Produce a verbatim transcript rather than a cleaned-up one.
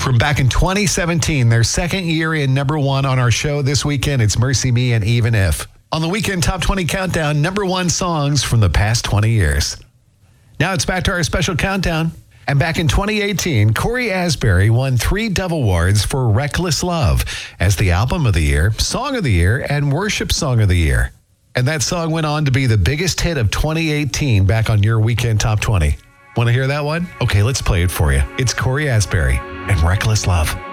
From back in twenty seventeen, their second year in number one on our show this weekend, it's Mercy Me and Even If. On the Weekend Top twenty Countdown, number one songs from the past twenty years. Now it's back to our special countdown. And back in twenty eighteen, Corey Asbury won three Dove Awards for Reckless Love as the Album of the Year, Song of the Year, and Worship Song of the Year. And that song went on to be the biggest hit of twenty eighteen back on your Weekend Top twenty. Want to hear that one? Okay, let's play it for you. It's Corey Asbury and Reckless Love.